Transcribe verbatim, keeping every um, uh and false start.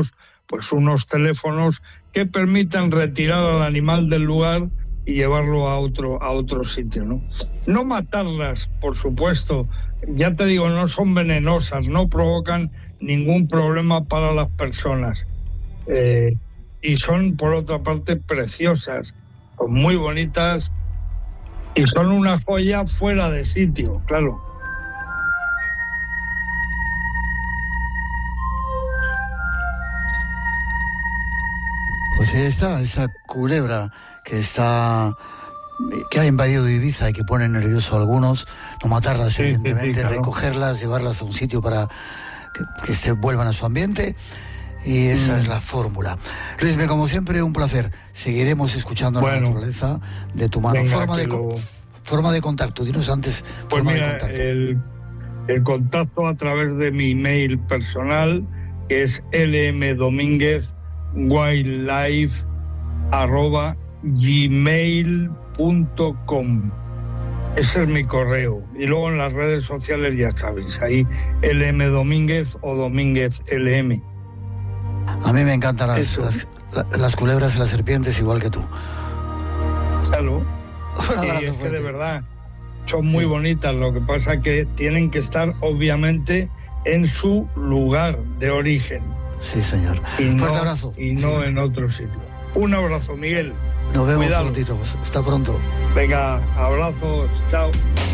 unos, pues unos teléfonos que permitan retirar al animal del lugar y llevarlo a otro, a otro sitio, ¿no? No matarlas, por supuesto, ya te digo, no son venenosas, no provocan ningún problema para las personas. Eh, y son, por otra parte, preciosas, son muy bonitas y son una joya fuera de sitio, claro. Pues ahí está, esa culebra que está, que ha invadido Ibiza y que pone nervioso a algunos, no matarlas, sí, evidentemente, sí, sí, claro. Recogerlas, llevarlas a un sitio para que, que se vuelvan a su ambiente, y esa mm. es la fórmula. Luismi, como siempre, un placer. Seguiremos escuchando bueno, la naturaleza de tu mano. Venga, forma, de, lo... forma de contacto, dinos antes. Pues forma mira, de contacto. El, el contacto a través de mi email personal, que es lmdomínguez wildlife arroba gmail punto com. Ese es mi correo. Y luego en las redes sociales ya sabéis, ahí lmdomínguez o domínguez lm. A mí me encantan las, las, las culebras y las serpientes igual que tú. Salud. Sí, es que de verdad son muy sí. bonitas. Lo que pasa es que tienen que estar obviamente en su lugar de origen. Sí, señor. Y Fuerte no, abrazo. Y no sí. en otro sitio. Un abrazo, Miguel. Nos vemos Cuidado. prontito. Hasta pronto. Venga, abrazos. Chao.